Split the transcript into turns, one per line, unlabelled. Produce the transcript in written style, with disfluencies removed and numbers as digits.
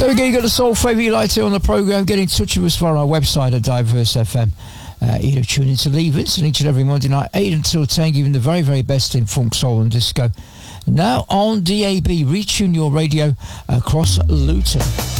Don't forget, you got a soul favourite you like to on the programme. Get in touch with us via our website at Diverse FM. Tune in to Lee Vincent each and every Monday night, 8 until 10, giving the very, very best in funk, soul and disco. Now on DAB, retune your radio across Luton.